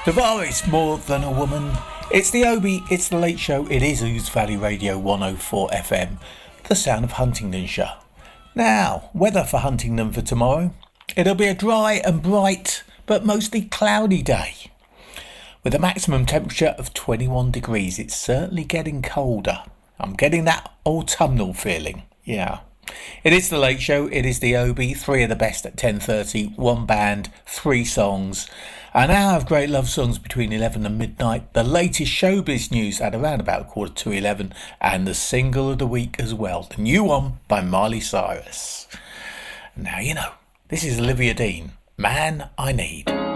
Tavares, More Than a Woman. It's the Obi, it's the Late Show, it is Ouse Valley Radio 104 FM, the sound of Huntingdonshire. Now, weather for Huntingdon for tomorrow. It'll be a dry and bright, but mostly cloudy day. With a maximum temperature of 21 degrees, it's certainly getting colder. I'm getting that autumnal feeling, yeah. It is the Late Show, it is the Obi, 3 of the best at 10:30, 1 band, 3 songs, an hour of great love songs between 11 and midnight, the latest showbiz news at around about 11:15, and the single of the week as well, the new one by Miley Cyrus. Now, you know, this is Olivia Dean, Man I Need.